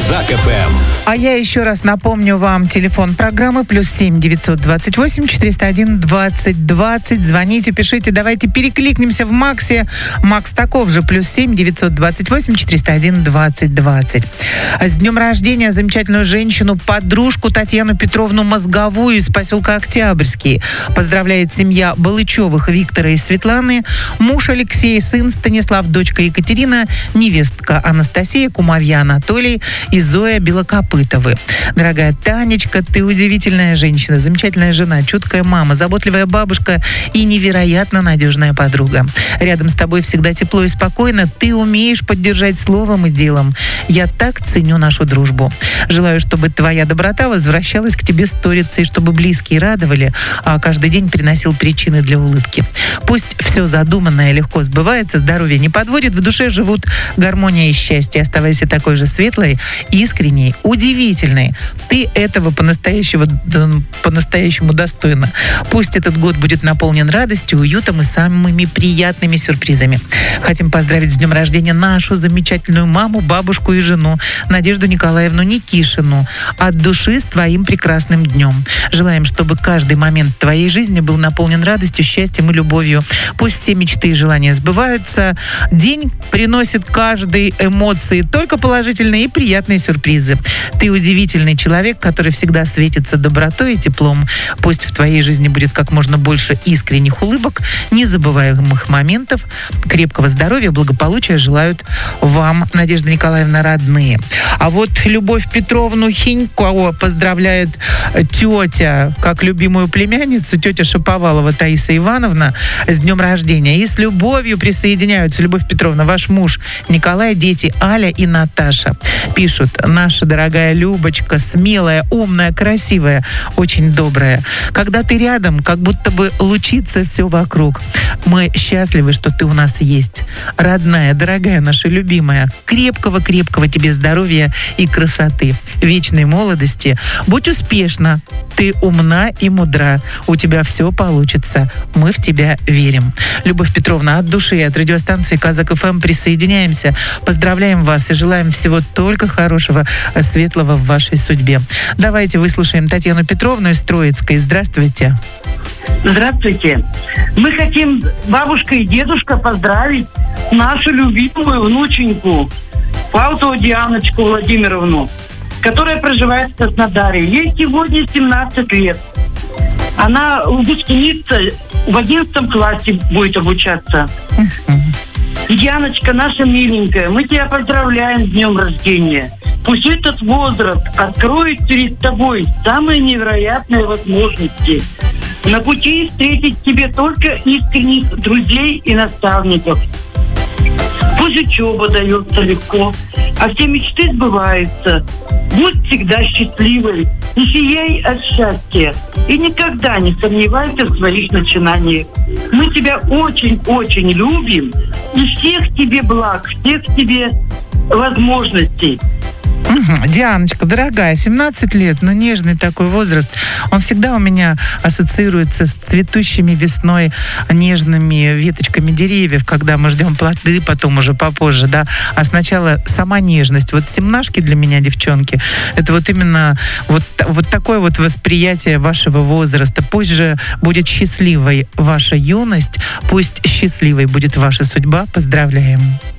Казак ФМ. А я еще раз напомню вам телефон программы +7 928 401 20 20. Звоните, пишите, давайте перекликнемся в Максе. Макс таков же, +7 928 401 20 20. С днем рождения замечательную женщину, подружку Татьяну Петровну Мозговую из поселка Октябрьский. Поздравляет семья Балычевых Виктора и Светланы, муж Алексей, сын Станислав, дочка Екатерина, невестка Анастасия, кумовья Анатолий и Зоя Белокопытовы. Дорогая Танечка, ты удивительная женщина, замечательная жена, чуткая мама, заботливая бабушка и невероятно надежная подруга. Рядом с тобой всегда тепло и спокойно, ты умеешь поддержать словом и делом. Я так ценю нашу дружбу. Желаю, чтобы твоя доброта возвращалась к тебе сторицей, чтобы близкие радовали, а каждый день приносил причины для улыбки. Пусть все задуманное легко сбывается, здоровье не подводит, в душе живут гармония и счастье. Оставайся такой же светлой, искренней, удивительной. Ты этого по-настоящему достойна. Пусть этот год будет наполнен радостью, уютом и самыми приятными сюрпризами. Хотим поздравить с днем рождения нашу замечательную маму, бабушку и жену Надежду Николаевну Никишину. От души с твоим прекрасным днем. Желаем, чтобы каждый момент твоей жизни был наполнен радостью, счастьем и любовью. Пусть все мечты и желания сбываются. День приносит каждой эмоции только положительные и приятные сюрпризы. Ты удивительный человек, который всегда светится добротой и теплом. Пусть в твоей жизни будет как можно больше искренних улыбок, незабываемых моментов, крепкого здоровья, благополучия желают вам, Надежда Николаевна, родные. А вот Любовь Петровну Хинько поздравляет тетя, как любимую племянницу, тетя Шаповалова Таиса Ивановна, с днем рождения. И с любовью присоединяются, Любовь Петровна, ваш муж Николай, дети Аля и Наташа. Пишут: наша дорогая Любочка, смелая, умная, красивая, очень добрая. Когда ты рядом, как будто бы лучится все вокруг. Мы счастливы, что ты у нас есть. Родная, дорогая наша любимая, крепкого-крепкого тебе здоровья и красоты, вечной молодости. Будь успешна, ты умна и мудра, у тебя все получится. Мы в тебя верим. Любовь Петровна, от души и от радиостанции Казак ФМ присоединяемся. Поздравляем вас и желаем всего только хорошего, светлого в вашей судьбе. Давайте выслушаем Татьяну Петровну из Троицкой. Здравствуйте. Здравствуйте. Мы хотим, бабушка и дедушка, поздравить нашу любимую внученьку Паутову Дианочку Владимировну, которая проживает в Краснодаре. Ей сегодня 17 лет. Она выпускница, в 11 классе будет обучаться. Дианочка, наша миленькая, мы тебя поздравляем с днем рождения. Пусть этот возраст откроет перед тобой самые невероятные возможности. На пути встретить тебе только искренних друзей и наставников. Пусть учеба дается легко, а все мечты сбываются. Будь всегда счастливой, не сияй от счастья и никогда не сомневайся в своих начинаниях. Мы тебя очень-очень любим и всех тебе благ, всех тебе возможностей. Дианочка, дорогая, 17 лет, но нежный такой возраст. Он всегда у меня ассоциируется с цветущими весной нежными веточками деревьев, когда мы ждем плоды, потом уже попозже, да. А сначала сама нежность. Вот семнашки для меня, девчонки, это вот именно вот такое вот восприятие вашего возраста. Пусть же будет счастливой ваша юность, пусть счастливой будет ваша судьба. Поздравляем.